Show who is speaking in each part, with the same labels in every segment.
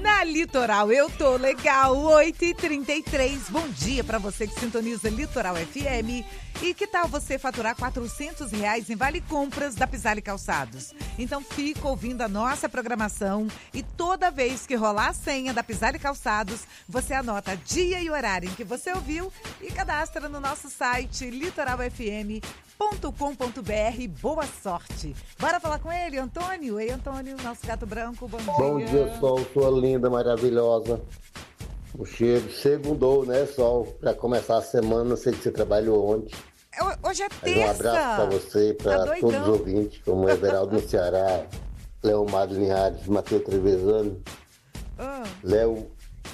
Speaker 1: Na Litoral eu tô legal, 8h33. Bom dia pra você que sintoniza Litoral FM. E que tal você faturar R$400 em Vale Compras da Pisale Calçados? Então fica ouvindo a nossa programação e toda vez que rolar a senha da Pisale Calçados, você anota dia e horário em que você ouviu e cadastra no nosso site litoralfm.com.br. Boa sorte. Bora falar com ele, Antônio? Ei, Antônio, nosso gato branco, bom dia.
Speaker 2: Bom dia, Sol, sua linda, maravilhosa. O cheiro segundou, né, Sol? Pra começar a semana, não sei que você trabalhou ontem.
Speaker 1: Hoje é terça.
Speaker 2: Mas um abraço pra você, pra todos os ouvintes, como Everaldo no Ceará, Léo Mado Linhares, Matheus Trevezano, Léo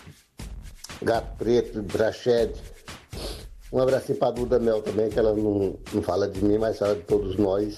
Speaker 2: Gato Preto, Brachede. Um abracinho pra Duda Mel também, que ela não fala de mim, mas fala de todos nós.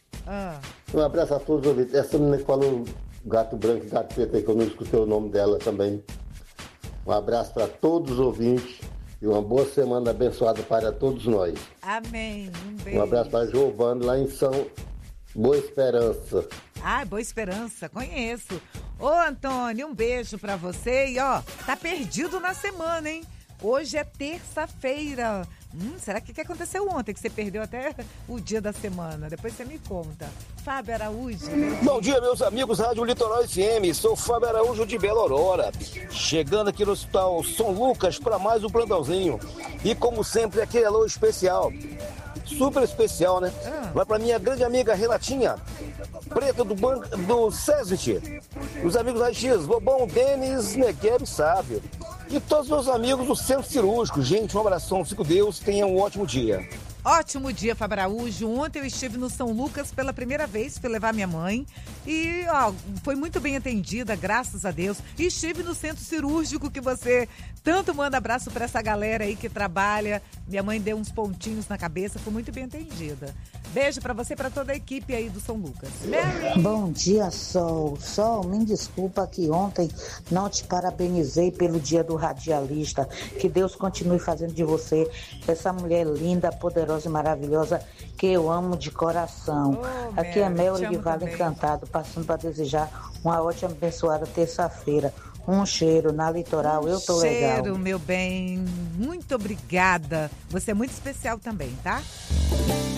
Speaker 2: Um abraço a todos os ouvintes. Essa menina que falou Gato Branco e Gato Preto aí, que eu não escutei o nome dela também. Um abraço para todos os ouvintes e uma boa semana abençoada para todos nós.
Speaker 1: Amém. Um beijo.
Speaker 2: Um abraço para Giovana lá em São Boa Esperança.
Speaker 1: Ah, Boa Esperança, conheço. Ô, Antônio, um beijo pra você. E, ó, tá perdido na semana, hein? Hoje é terça-feira. Será que aconteceu ontem, que você perdeu até o dia da semana? Depois você me conta. Fábio Araújo.
Speaker 3: Bom dia, meus amigos Rádio Litoral FM. Sou Fábio Araújo de Belo Aurora. Chegando aqui no Hospital São Lucas para mais um plantãozinho. E como sempre, aquele alô especial. Super especial, né? Vai pra minha grande amiga Renatinha, preta do banco do Cesvit. Os amigos Raix, Lobão, Denis, Negueb, Sábio. E todos os meus amigos do Centro Cirúrgico. Gente, um abração, fico Deus, tenha um ótimo dia.
Speaker 1: Ótimo dia, Fábio Araújo. Ontem eu estive no São Lucas pela primeira vez, fui levar minha mãe. E, ó, foi muito bem atendida, graças a Deus. E estive no Centro Cirúrgico, que você tanto manda abraço pra essa galera aí que trabalha. Minha mãe deu uns pontinhos na cabeça, foi muito bem atendida. Beijo pra você e pra toda a equipe aí do São Lucas. Mary.
Speaker 4: Bom dia, Sol. Sol, me desculpa que ontem não te parabenizei pelo dia do radialista. Que Deus continue fazendo de você essa mulher linda, poderosa e maravilhosa que eu amo de coração. Aqui é Mel de Vale Encantado, passando para desejar uma ótima, abençoada terça-feira. Um cheiro na Litoral, eu tô legal.
Speaker 1: Um cheiro, meu bem. Muito obrigada. Você é muito especial também, tá?